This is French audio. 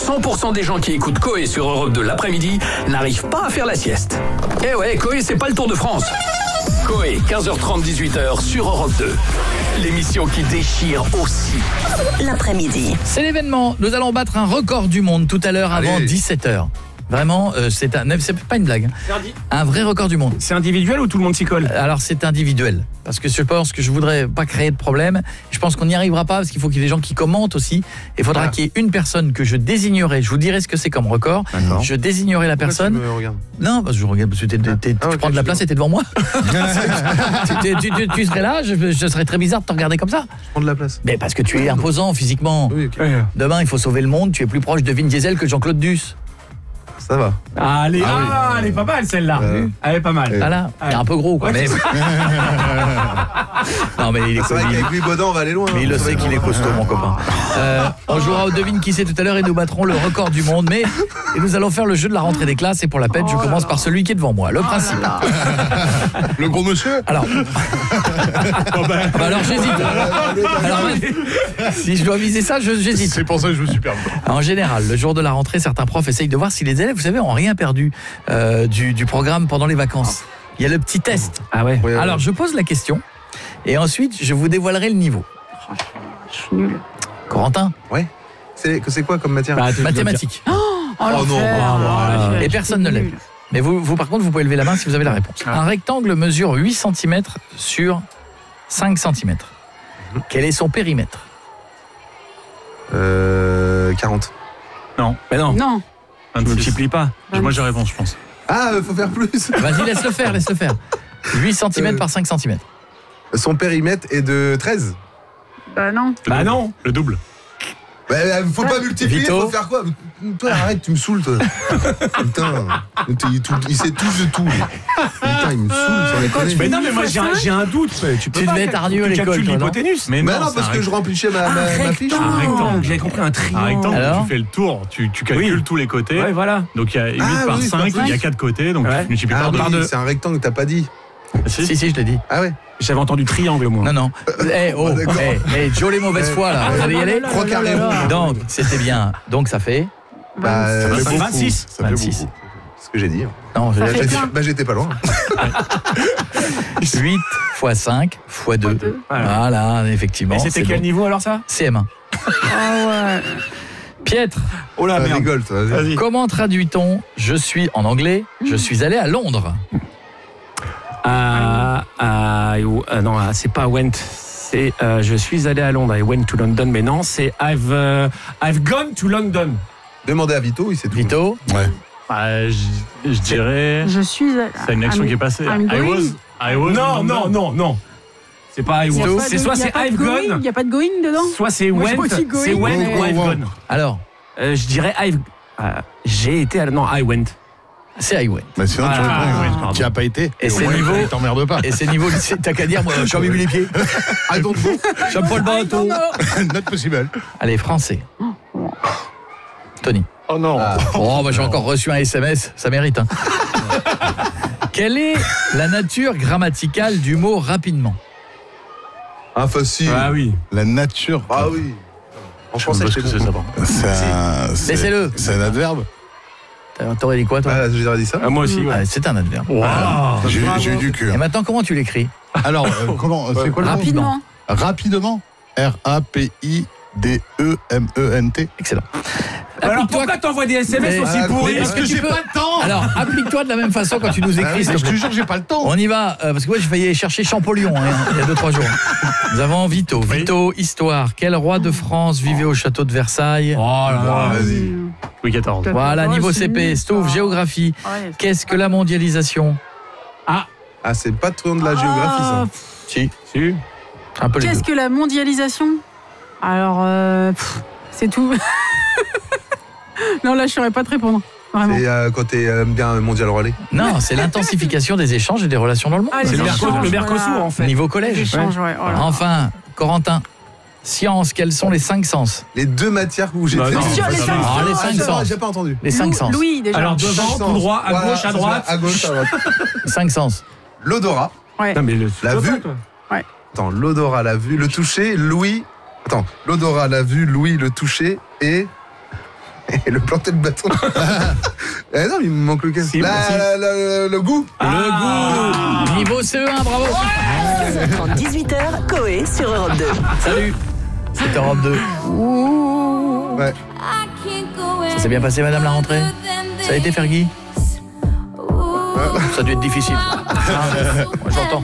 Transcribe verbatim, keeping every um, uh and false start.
cent pour cent des gens qui écoutent Coé sur Europe deux l'après-midi n'arrivent pas à faire la sieste. Eh ouais, Coé, c'est pas le Tour de France. Coé, quinze heures trente, dix-huit heures sur Europe deux. L'émission qui déchire aussi l'après-midi. C'est l'événement. Nous allons battre un record du monde tout à l'heure avant Allez. dix-sept heures. Vraiment, euh, c'est un, c'est pas une blague. Un vrai record du monde. C'est individuel ou tout le monde s'y colle? Alors c'est individuel. Parce que je pense que je voudrais pas créer de problème. Je pense qu'on n'y arrivera pas parce qu'il faut qu'il y ait des gens qui commentent aussi. Il faudra ah. qu'il y ait une personne que je désignerai. Je vous dirai ce que c'est comme record. D'accord. Je désignerai la personne. Pourquoi tu me regardes ? Non, parce que je regarde parce que t'es, t'es, t'es, ah, tu okay, prends de la place et t'es devant moi. tu, tu, tu, tu serais là, je, je serais très bizarre de te regarder comme ça. Je prends de la place. Mais parce que tu es imposant physiquement. Oui, okay. Demain, il faut sauver le monde. Tu es plus proche de Vin Diesel que de Jean-Claude Duss. Ça va. Ah, elle est, ah, ah, oui. elle est pas mal celle-là. Euh, elle est pas mal. Voilà. Il est un peu gros quoi. Mais... non mais il est, c'est vrai qu'avec Louis Baudin on va aller loin. Mais il le sait qu'il est costaud mon copain. Euh, on jouera au devine qui c'est tout à l'heure et nous battrons le record du monde. Mais et nous allons faire le jeu de la rentrée des classes et pour la peine je commence par celui qui est devant moi. Le principe. Le gros monsieur. Alors. bah, alors j'hésite. Alors, si je dois viser ça, je, j'hésite. C'est pour ça que je me suis perdu. En général, le jour de la rentrée, certains profs essayent de voir si les élèves, vous savez, ont rien perdu euh, du, du programme pendant les vacances. Il y a le petit test. Ah ouais. Oui, alors, je pose la question et ensuite, je vous dévoilerai le niveau. Oh, je suis nulle. Corentin. Ouais. C'est, c'est quoi comme matière? bah, Mathématiques. Oh, oh non. Oh, oh, et personne ne lève. Mais vous, vous, par contre, vous pouvez lever la main si vous avez la réponse. Ah. Un rectangle mesure huit centimètres sur cinq centimètres. Mmh. Quel est son périmètre? Euh... quarante. Non. Mais non. Non. Je ne multiplie pas. vingt-six. Moi, j'ai réponse, je pense. Ah, il faut faire plus. Vas-y, laisse-le faire, laisse-le faire. huit centimètres euh, par cinq centimètres. Son périmètre est de treize. Bah non. Bah non, le double. Bah, faut pas multiplier, Vito. Faut faire quoi? Toi, arrête, tu me saoules, toi. Putain, il, il sait tout de tout. Putain, il me saoule, sans déconner. Mais non, mais moi, j'ai un, j'ai un doute. Tu, peux tu devais être ardu à l'école, toi, l'hypoténuse. Mais, mais non, non parce que je remplissais ma, ma, ma fiche. Un rectangle, j'avais compris un triangle. Un rectangle, alors tu fais le tour, tu, tu calcules oui. tous les côtés. Ouais, voilà. Donc, il y a huit ah, par oui, cinq, il y a quatre côtés, donc ouais. tu multiplies ah, par deux. C'est un rectangle, t'as pas dit. Si, si, si, je l'ai dit. Ah ouais. J'avais entendu triangle, moi. Non, non. Eh, hey, oh, oh hey, hey, Joe les mauvaises foi, là. Vous allez y aller? Trois carrés. Donc, c'était bien. Donc, ça fait bah, ça fait vingt-six. Ça fait vingt-six. Beaucoup. C'est ce que j'ai dit. Non, j'ai dit. Bah, j'étais pas loin. huit fois cinq fois deux. Voilà. voilà, effectivement. Et c'était quel bon. niveau, alors, ça? C M un. Ah ouais. Pietre. Oh là, merde. Rigole, toi, vas-y. Comment traduit-on je suis en anglais, je suis allé à Londres? Ah, ah, euh, non, c'est pas went. C'est euh, je suis allé à Londres. I went to London, mais non, c'est I've uh, I've gone to London. Demandez à Vito, il sait tout. Vito. Ouais. Bah, je, je dirais. Je suis. C'est une action I'm, qui est passée. I'm I was. I was. Non, non, non, non. C'est pas I was. C'est soit c'est I've gone. Il y a pas de going dedans. Soit c'est went. C'est went ou I've gone. Alors, euh, je dirais I've. Euh, j'ai été à non I went. C'est I went. Bah sinon, ah, tu réponds, tu n'y as pas été. Et c'est niveau. T'emmerdes pas. Et c'est niveau. T'as qu'à dire, moi, je suis en les pieds. I don't know. Jean-Paul Bateau. Not possible. Allez, français. Tony. Oh non. Ah. Oh, bah j'ai encore reçu un S M S. Ça mérite, hein. Quelle est la nature grammaticale du mot rapidement? Ah, facile. Ah oui. La nature. Ah oui. En français, je sais que c'est ça. C'est un. Laissez-le. C'est un adverbe. T'aurais dit quoi, toi? Ah, j'aurais dit ça. Ah, moi aussi. Ouais. Ah, c'est un adverbe. Wow. Ah, j'ai, j'ai eu du cul. Et maintenant, comment tu l'écris? Alors, euh, comment c'est quoi le Rapidement. Rapidement. R A P I D E M E N T. Excellent. Alors pourquoi t'envoies des S M S aussi pourris? Parce que j'ai peux... pas le temps. Alors applique-toi de la même façon quand tu nous écris. Ah, je te jure, j'ai pas le temps. On y va euh, parce que moi j'ai failli chercher Champollion hein, il y a deux trois jours. Nous avons Vito. Oui. Vito, histoire. Quel roi de France vivait au château de Versailles? Oh là là, vas-y. Louis quatorze. Voilà, niveau C P. Stouff, géographie. Qu'est-ce que la mondialisation? Ah, ah c'est pas trop de la géographie ça. Si, si. Un peu. Qu'est-ce que la mondialisation? Alors, euh, pff, c'est tout. Non, là, je ne saurais pas te répondre. Vraiment. C'est euh, quand t'es euh, bien mondial relais. Non, c'est l'intensification des échanges et des relations dans le monde. Ah, c'est le Mercosur, le Mercosur voilà. en fait. Niveau collège. Échanges, ouais. Oh enfin, Corentin. Science, quels sont les cinq sens? Les deux matières où j'ai bah, fait. Sur les cinq ah, sens. les cinq sens. J'ai pas entendu. Les cinq sens. Louis, déjà. Alors devant, tout droit, à voilà, gauche, à droite. À gauche, à droite. Cinq sens. L'odorat. Ouais. Non, mais le, la vue. Ouais. Attends, l'odorat, la vue, le toucher, l'ouïe. Attends, l'odorat, la vue, l'ouïe, le toucher et. Et le planter le bâton. Eh non, il me manque le casque. Si, La- si. la- la- le goût. Le goût. Niveau C E un, bravo. quinze heures trente, dix-huit heures, Coé sur Europe deux. Salut. C'est Europe deux. Ouais. Ça s'est bien passé, madame, la rentrée? Ça a été, Fergie? Ça a dû être difficile. Ah, moi, j'entends.